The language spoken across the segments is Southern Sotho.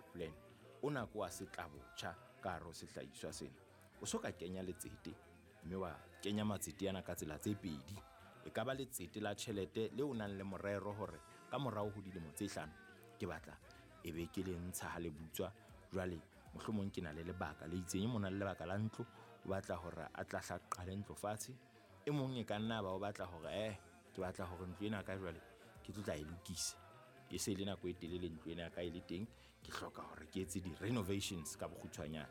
Plan o na kwa setlabotjha ka ro sehlahiswa sena o soka kenya letsete mme wa kenya matsete yana ka tsela tse pedi e ka ba letsete la tšhelete le o nang le morero hore ka morao ho dilemo tse 5 ke batla e be ke le ntsha ha le butswa jwale mohlomong ke na le lebaka le itseng mona le lebaka la ntlo o batla hore a tla hla qale ntlo fatshe e mong e ka nna ba o batla hore ke batla hore ntlo ena ka jwale ke tla e lokisa e se le nako e telele ntlo ena ka ile teng ke hloka hore ke etse di renovations ka bokgutshwanyana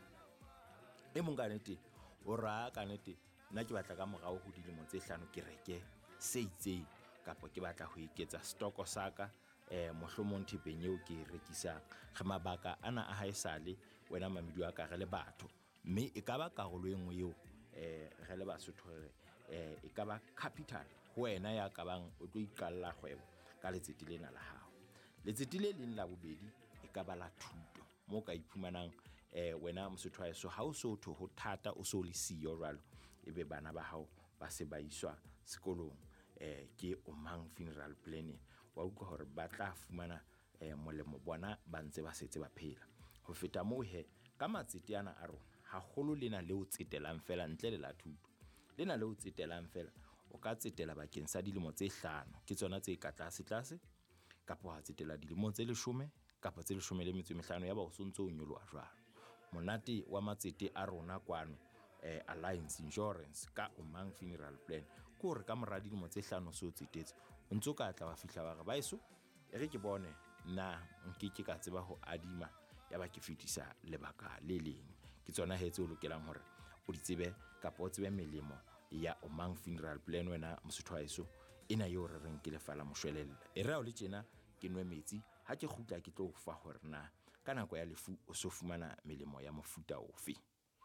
e mong ka nete o ra ka nete nna ke batla ka morao ho dilemo tse 5 ke reke se itseng kapa ke batla ho iketsa stoko saka mohlomong thepeng eo ke rekisang ge mabaka ana a haesale wena mamedi wa ka re le batho mme e ka ba karolo engwe eo re le Basotho e ka ba capital ho wena ya ka bang o tlo iqalla kgwebo ka letsete lena la hao letsete le leng la bobedi e ka ba la thuto mo ka iphumanang wena Mosotho wa so ha o so tho ho thata o so le siyo jwalo ebe bana ba hao ba se ba iswa sekolong ke Omang Funeral Plan wa utlwa hore ba tla fumana molemo bona ba ntse ba setse ba phela ho feta moo ka matsete ana a rona ha holo lena le o tsetelang fela ntle le la thuto lena le o tsetelang fela o ka tsetela bakeng sa dilemo tse 5 ke tsona tse ka tlase kapa wa tsetela dilemo tse 10 kapa tse 15 ya ba o sontso o nyoloa jwalo monate wa matsete a rona kwano Alliance Insurance ka Omang Funeral Plan ko re ka mora dilemo tse 5 so tsetetse o ntso ka tla wa fihla ba re ba eso re ke bone na nkeke ka tseba ho adima ya ba ke fetisa lebaka le leng ke tsona hetse o lokelang hore o di tsebe kapa o tsebe melemo ya Omang Funeral Plan wena Mosotho wa eso ena yo re reng ke lefala moshwelella e re o le tjena ke nwe metsi ha ke khutla ke tlo fa hore na ka nako ya lefu o so fumana melemo ya mofuta ofe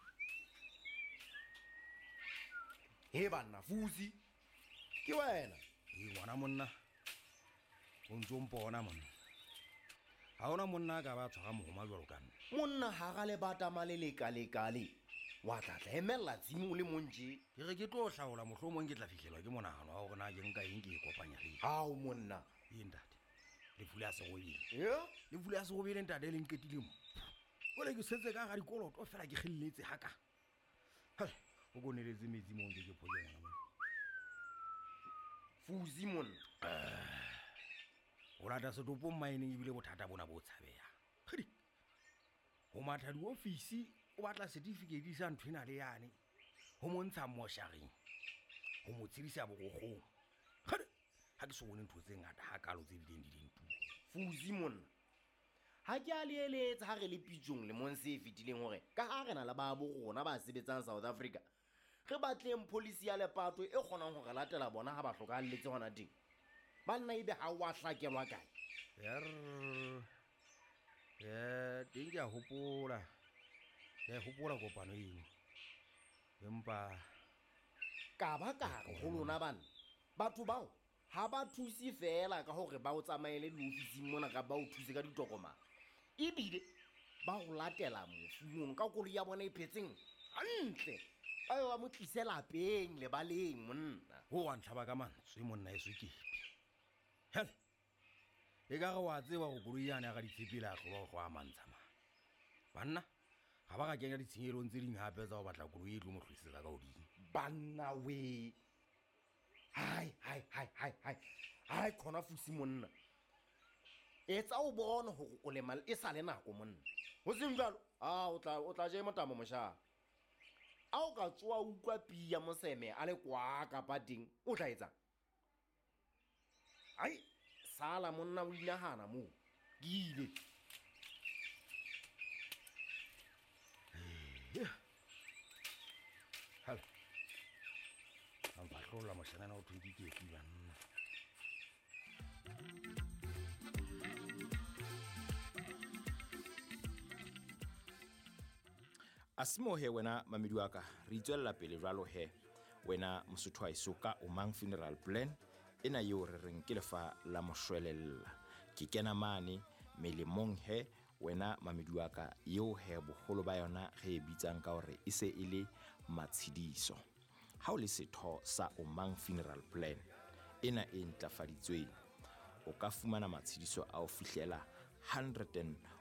banna Fusi ke wena ngwana monna o ntso mpona monna ha ona monna ka ba tshwara mohoma jwalo ka nna monna ha ga le bata malelekale wa tla emella tsimo le monje ke re ke tlo hlaola mohlomong ke tla fihlelwa ke monahano wa hore na ke nka eng ke kopanya le hao monna ntate le fula se go ile le fula se go ile ntate le nketile mo ole ke setse ka ga dikoloto fela ke khilletse haka o go neletse metsi mo ke phole ngwana mo Fusi monna o lata se topo mining e bile bothata bona bo tshabeya khedi o matha di office o batla certificate sa nthwena le yane ho montsha mosharing ho mo tshirisa bogogong khedi ha ke so bone ntho tse ngata ha kalo tse bileng di dintu Fusi monna ha ke a leeletsa ha re le pitjong le monse e fitileng hore ka ha re na le ba bo rona ba sebetsang South Africa re batleng policy ya lepato e kgonang hore latela bona ha ba hloka letse hona teng ba nna ebe ha wa hlakelwa kae teng ke a hopola kopano eno empa ka ba ka go lona bana batho bao ha ba thusi fela ka hore ba o tsamaele le ofising mona ka ba o thuse ka ditokomane ebile ba go latela mofumong ka koloi ya bona e phetseng hantle ba yo ba mo tlisela lapeng le baleng monna ho wa ntlhaba ka mantswe monna e swikepe hele e ka ga wa tseba go koloi yana ga ditshepile a tloba go a mantsha ma banna ga ba ga kenya ditshenyelong tse ding hape tsa go batla koloi e tlo mo tlhoisetsa ka godimo banna we hai khona Fusi monna etsa o bona hore o le mal e sa le nako monna ho seng jalo o tla je motamo mosha a o ka tswa utlwa pia moseme a le kwa ka pating o tla etsa ai sala monna o inahana mo gile hal ang batlola moshana na o thudi ke ke banna asimo wena mamedi wa ka re itswella pele jwalo wena Mosotho wa eso ka Omang Funeral Plan ena yo re reng ke lefa la moshwelella ke kena mane melemong wena mamedi wa ka yo bogolo ba yona ge e bitsang ka hore e se ile matshidiso ha o le setho sa Omang Funeral Plan ena e ntlafaditsweng o ka fumana matshidiso a o fihlela